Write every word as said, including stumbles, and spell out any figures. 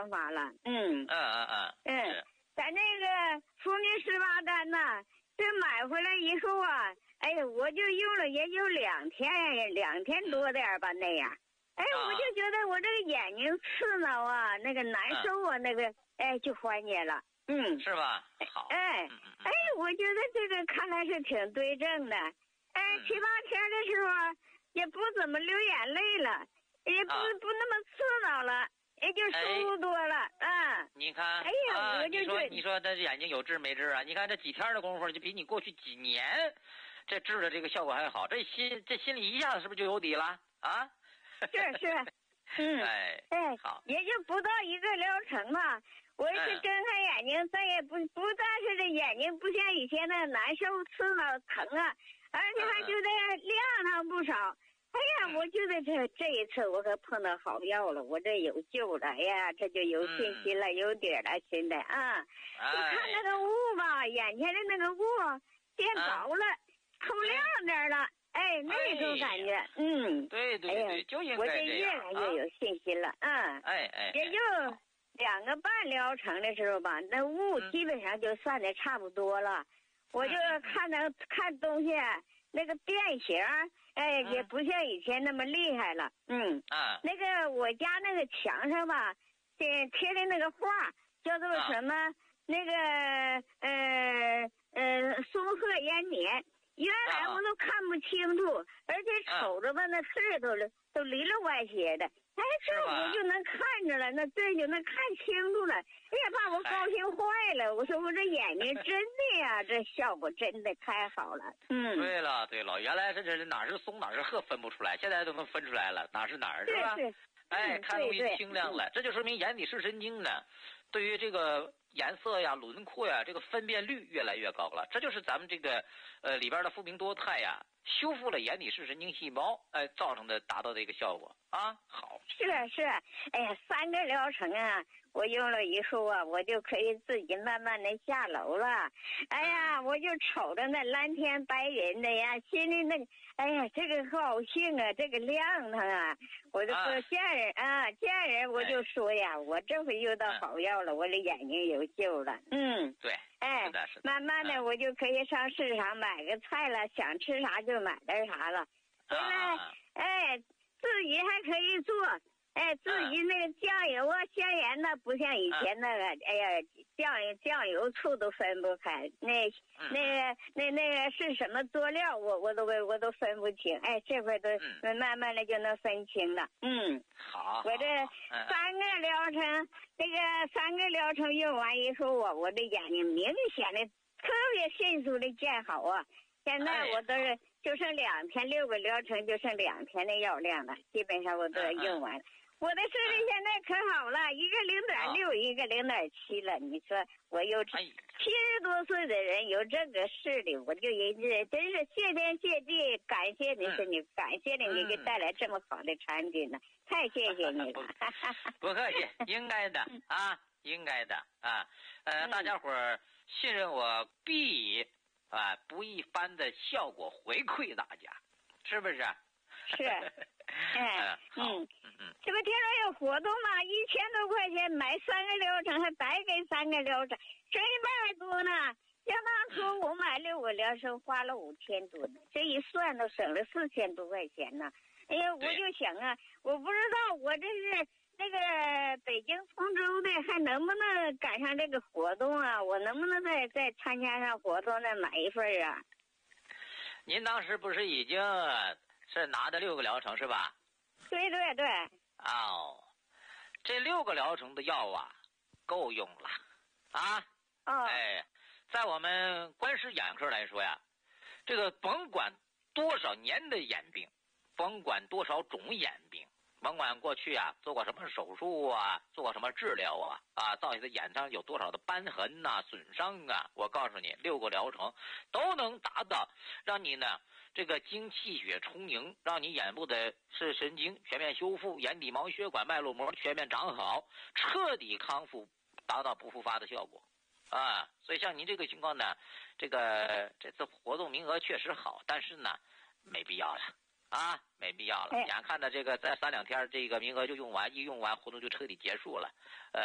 想法了。嗯嗯嗯嗯嗯，咱这个福明十八丹呐，这买回来以后啊，哎呀，我就用了也有两天，两天多点吧那样。哎，我就觉得我这个眼睛刺挠啊，那个难受啊，那个哎就缓解了。嗯， 是吧？好。 哎哎，我觉得这个看来是挺对症的。哎，七八天的时候也不怎么流眼泪了，也不、啊、不那么刺挠了，也就舒服多了。啊、嗯， 你看， 哎呀， 啊、 我就你说你说这眼睛有治没治啊？你看这几天的功夫，就比你过去几年这治的这个效果还好。这心这心里一下子是不是就有底了啊？ 是是，嗯， 哎哎， 好， 也就不到一个疗程嘛。我是睁开眼睛，再也不不但是这眼睛不像以前那难受、刺挠、疼啊，而且还觉得亮堂不少。哎呀，我觉得这这一次我可碰到好药了，我这有救了。哎呀，这就有信心了，有底了，现在啊，你看那个雾吧，眼前的那个雾变薄了，透亮点了。哎，那种感觉，哎、嗯， 对对对，就应该这样。我这越来越有信心了，啊、嗯， 哎哎， 也就两个半疗程的时候吧，那雾基本上就算的差不多了。嗯、我就看到看东西那个变形，哎，嗯、也不像以前那么厉害了，嗯， 啊， 那个我家那个墙上吧，贴贴的那个画叫做什么？啊、那个呃呃松鹤延年。原来我都看不清楚，啊、而且瞅着吧，那字都都里里外斜的。哎，这我就能看着了，那这就能看清楚了。哎呀，把我高兴坏了！我说我这眼睛真的呀，这效果真的太好了。嗯， 对了对了，原来这这哪是松哪是鹤分不出来，现在都能分出来了，哪是哪儿是吧？ 对对哎，看东西清亮了， 嗯、 这就说明眼底视神经呢，对于这个颜色呀、轮廓呀，这个分辨率越来越高了。这就是咱们这个呃里边的富明多肽呀，修复了眼底视神经细胞，哎，造成的达到的一个效果啊。好， 是是，哎呀，三个疗程啊，我用了以后啊，我就可以自己慢慢的下楼了。哎呀，我就瞅着那蓝天白云的呀，心里那个。哎呀，这个高兴啊，这个亮堂啊！我就说见人啊，啊见人我就说呀，哎、我这回又到好药了，嗯、我这眼睛有救了。嗯， 对， 哎， 是的，是的。 慢慢的，我就可以上市场买个菜了，想吃啥就买点啥了。现在， 啊、 哎，自己还可以做。哎，自己那个酱油啊、香盐呢，不像以前那个，哎呀，酱油、酱油、醋都分不开。那、那个、那、那个是什么佐料，我我都我都分不清。哎，这回都慢慢的就能分清了。嗯， 好， 我这三个疗程，这个三个疗程用完以后啊，我这眼睛明显的特别迅速的见好啊。现在我都是就剩两天，六个疗程就剩两天的药量了，基本上我都用完了。我的视力现在可好了，一个零点六，一个零点七了。你说我有七十多岁的人有这个视力，我就也真是谢天谢地，感谢你是你，感谢你，你给带来这么好的产品呢，太谢谢你了。 不客气，应该的啊，应该的啊。呃，大家伙儿信任我，必啊不一般的效果回馈大家，是不是？ 是。哎， 嗯嗯嗯， 这不听说有活动吗？一千多块钱买三个疗程，还白给三个疗程，省一半多呢。像当初我买六个疗程花了五千多呢，这一算都省了四千多块钱呢。哎呀，我就想啊，我不知道我这是那个北京通州的，还能不能赶上这个活动啊？我能不能再再参加上活动再买一份啊？ 您当时不是已经是拿的六个疗程是吧？ 对对对。 哦，这六个疗程的药啊，够用了啊。 哦。 哎，在我们观视眼科来说呀，这个甭管多少年的眼病，甭管多少种眼病，甭管过去啊做过什么手术啊，做过什么治疗啊，啊，造成的眼上有多少的斑痕呐、啊、损伤啊，我告诉你，六个疗程都能达到让你呢。这个经气血充盈，让你眼部的视神经全面修复，眼底毛血管脉络膜全面长好，彻底康复，达到不复发的效果啊！所以像您这个情况呢，这个这次活动名额确实好，但是呢，没必要了啊，没必要了。眼看着这个在三两天这个名额就用完，一用完活动就彻底结束了，呃。